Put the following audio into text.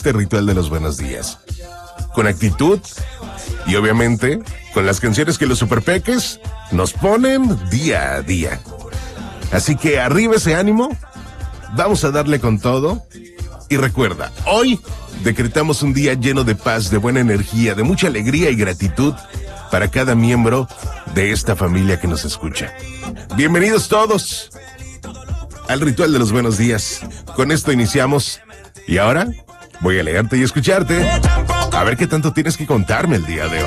este ritual de los buenos días. Con actitud y obviamente con las canciones que los superpeques nos ponen día a día. Así que arriba ese ánimo, vamos a darle con todo. Y recuerda, hoy decretamos un día lleno de paz, de buena energía, de mucha alegría y gratitud para cada miembro de esta familia que nos escucha. Bienvenidos todos al ritual de los buenos días. Con esto iniciamos y ahora voy a leerte y escucharte. A ver qué tanto tienes que contarme el día de hoy.